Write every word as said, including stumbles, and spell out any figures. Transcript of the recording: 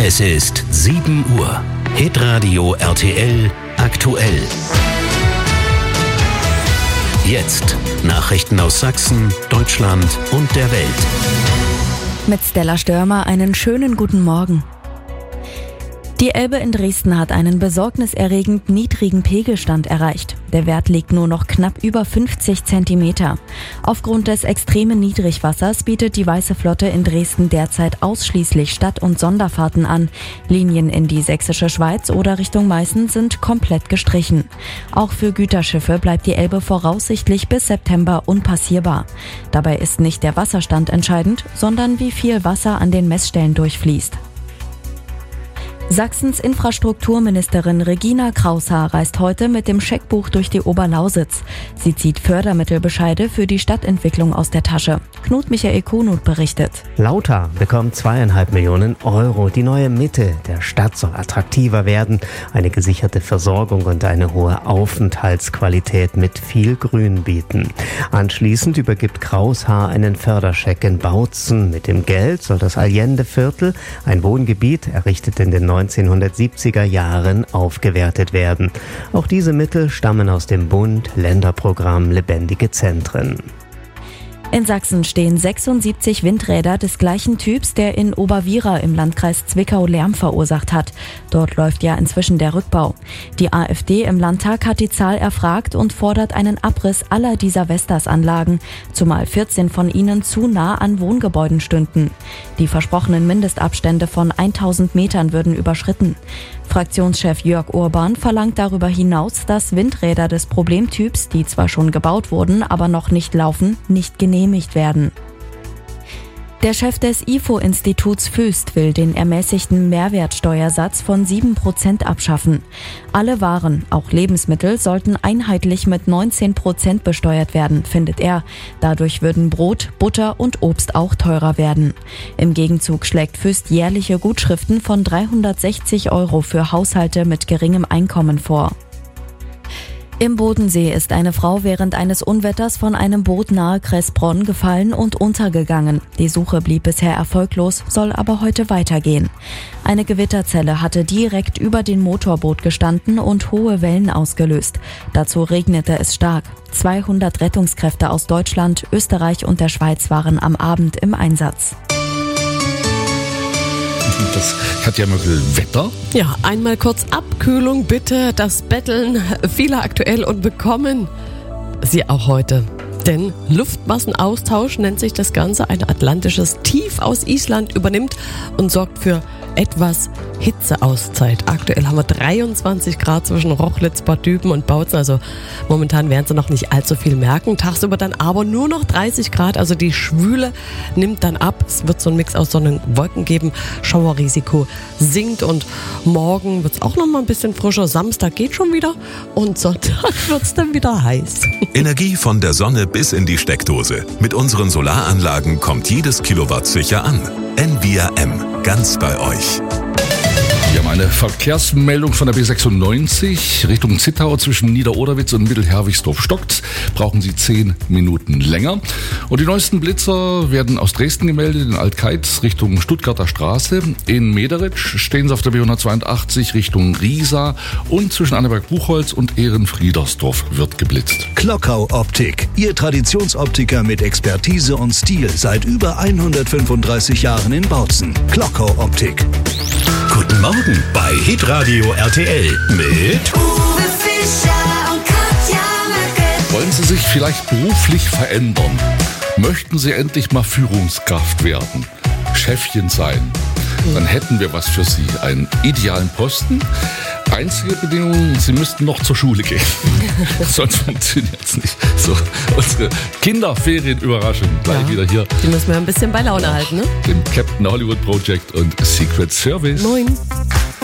Es ist sieben Uhr. Hitradio R T L aktuell. Jetzt Nachrichten aus Sachsen, Deutschland und der Welt. Mit Stella Störmer einen schönen guten Morgen. Die Elbe in Dresden hat einen besorgniserregend niedrigen Pegelstand erreicht. Der Wert liegt nur noch knapp über fünfzig Zentimeter. Aufgrund des extremen Niedrigwassers bietet die Weiße Flotte in Dresden derzeit ausschließlich Stadt- und Sonderfahrten an. Linien in die sächsische Schweiz oder Richtung Meißen sind komplett gestrichen. Auch für Güterschiffe bleibt die Elbe voraussichtlich bis September unpassierbar. Dabei ist nicht der Wasserstand entscheidend, sondern wie viel Wasser an den Messstellen durchfließt. Sachsens Infrastrukturministerin Regina Kraushaar reist heute mit dem Scheckbuch durch die Oberlausitz. Sie zieht Fördermittelbescheide für die Stadtentwicklung aus der Tasche. Knut Michael Kunut berichtet. Lauter bekommt zweieinhalb Millionen Euro. Die neue Mitte der Stadt soll attraktiver werden. Eine gesicherte Versorgung und eine hohe Aufenthaltsqualität mit viel Grün bieten. Anschließend übergibt Kraushaar einen Förderscheck in Bautzen. Mit dem Geld soll das Allende-Viertel, ein Wohngebiet, errichtet in den neunzehnhundertsiebziger Jahren, aufgewertet werden. Auch diese Mittel stammen aus dem Bund-Länder-Programm Lebendige Zentren. In Sachsen stehen sechsundsiebzig Windräder des gleichen Typs, der in Oberwiera im Landkreis Zwickau Lärm verursacht hat. Dort läuft ja inzwischen der Rückbau. Die AfD im Landtag hat die Zahl erfragt und fordert einen Abriss aller dieser Vestas-Anlagen, zumal vierzehn von ihnen zu nah an Wohngebäuden stünden. Die versprochenen Mindestabstände von tausend Metern würden überschritten. Fraktionschef Jörg Urban verlangt darüber hinaus, dass Windräder des Problemtyps, die zwar schon gebaut wurden, aber noch nicht laufen, nicht genehmigt werden. Der Chef des I F O-Instituts Föst will den ermäßigten Mehrwertsteuersatz von sieben Prozent abschaffen. Alle Waren, auch Lebensmittel, sollten einheitlich mit neunzehn Prozent besteuert werden, findet er. Dadurch würden Brot, Butter und Obst auch teurer werden. Im Gegenzug schlägt Föst jährliche Gutschriften von dreihundertsechzig Euro für Haushalte mit geringem Einkommen vor. Im Bodensee ist eine Frau während eines Unwetters von einem Boot nahe Kressbronn gefallen und untergegangen. Die Suche blieb bisher erfolglos, soll aber heute weitergehen. Eine Gewitterzelle hatte direkt über dem Motorboot gestanden und hohe Wellen ausgelöst. Dazu regnete es stark. zweihundert Rettungskräfte aus Deutschland, Österreich und der Schweiz waren am Abend im Einsatz. Das hat ja mal Wetter. Ja, einmal kurz Abkühlung bitte. Das betteln viele aktuell und bekommen sie auch heute. Denn Luftmassenaustausch nennt sich das Ganze. Ein atlantisches Tief aus Island übernimmt und sorgt für etwas Hitzeauszeit. Aktuell haben wir dreiundzwanzig Grad zwischen Rochlitz, Bad Düben und Bautzen. Also momentan werden sie noch nicht allzu viel merken. Tagsüber dann aber nur noch dreißig Grad. Also die Schwüle nimmt dann ab. Es wird so ein Mix aus Sonne und Wolken geben. Schauerrisiko sinkt und morgen wird es auch noch mal ein bisschen frischer. Samstag geht schon wieder und Sonntag wird es dann wieder heiß. Energie von der Sonne bis in die Steckdose. Mit unseren Solaranlagen kommt jedes Kilowatt sicher an. N V R M, ganz bei euch. Wir haben eine Verkehrsmeldung von der B sechsundneunzig Richtung Zittau zwischen Niederoderwitz und Mittelherwigsdorf stockt. Brauchen Sie zehn Minuten länger. Und die neuesten Blitzer werden aus Dresden gemeldet, in Altkeitz Richtung Stuttgarter Straße. In Mederitsch stehen sie auf der B hundertzweiundachtzig Richtung Riesa. Und zwischen Anneberg-Buchholz und Ehrenfriedersdorf wird geblitzt. Klockau Optik, Ihr Traditionsoptiker mit Expertise und Stil seit über hundertfünfunddreißig Jahren in Bautzen. Klockau Optik. Guten Morgen bei Hitradio R T L mit Uwe Fischer und Katja Merkel. Wollen Sie sich vielleicht beruflich verändern? Möchten Sie endlich mal Führungskraft werden? Chefchen sein? Dann hätten wir was für Sie. Einen idealen Posten. Einzige Bedingung, Sie müssten noch zur Schule gehen. Sonst funktioniert es nicht. So, unsere Kinderferienüberraschung gleich Ja. wieder hier. Die müssen wir ein bisschen bei Laune halten, ne? Dem Captain Hollywood Project und Secret Service. Moin.